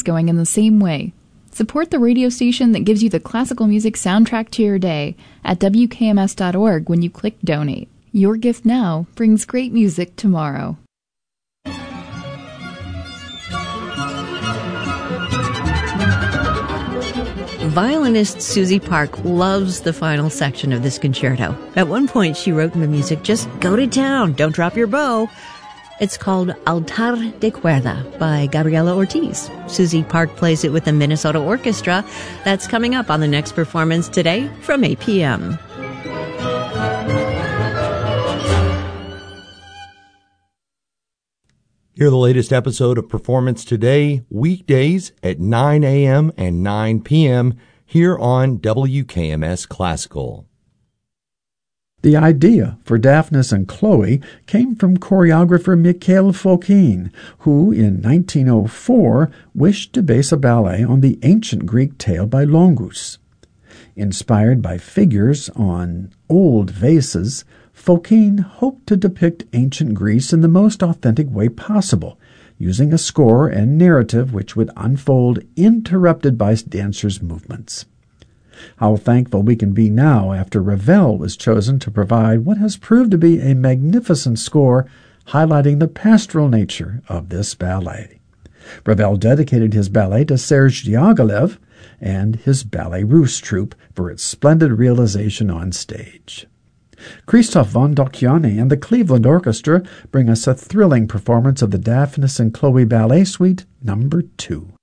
going in the same way. Support the radio station that gives you the classical music soundtrack to your day at WKMS.org when you click Donate. Your gift now brings great music tomorrow. Violinist Susie Park loves the final section of this concerto. At one point, she wrote in the music, "Just go to town, don't drop your bow." It's called Altar de Cuerda by Gabriela Ortiz. Susie Park plays it with the Minnesota Orchestra. That's coming up on the next performance today from 8 p.m. Hear the latest episode of Performance Today, weekdays at 9 a.m. and 9 p.m. here on WKMS Classical. The idea for Daphnis and Chloe came from choreographer Mikhail Fokine, who in 1904 wished to base a ballet on the ancient Greek tale by Longus. Inspired by figures on old vases, Fokine hoped to depict ancient Greece in the most authentic way possible, using a score and narrative which would unfold interrupted by dancers' movements. How thankful we can be now after Ravel was chosen to provide what has proved to be a magnificent score highlighting the pastoral nature of this ballet. Ravel dedicated his ballet to Serge Diaghilev and his Ballet Russe troupe for its splendid realization on stage. Christoph von Dokiani and the Cleveland Orchestra bring us a thrilling performance of the Daphnis and Chloe Ballet Suite No. 2.